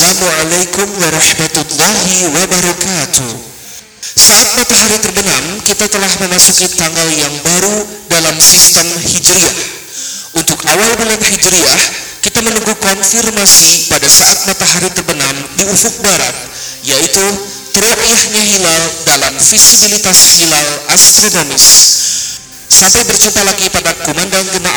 Assalamualaikum warahmatullahi wabarakatuh. Saat matahari terbenam, kita telah memasuki tanggal yang baru dalam sistem Hijriah. Untuk awal bulan Hijriah, kita menunggu konfirmasi pada saat matahari terbenam di ufuk barat, yaitu ru'yahnya hilal dalam visibilitas hilal astronomis. Sampai berjumpa lagi pada kumandang Gema